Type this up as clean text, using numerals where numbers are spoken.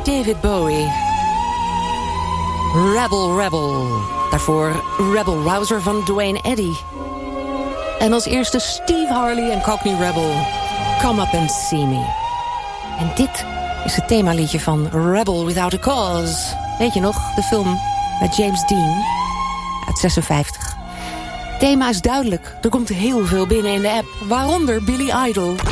David Bowie. Rebel Rebel. Daarvoor Rebel Rouser van Duane Eddy. En als eerste Steve Harley en Cockney Rebel. Come Up and See Me. En dit is het themaliedje van Rebel Without a Cause. Weet je nog, de film met James Dean uit 56. Het thema is duidelijk. Er komt heel veel binnen in de app, waaronder Billy Idol.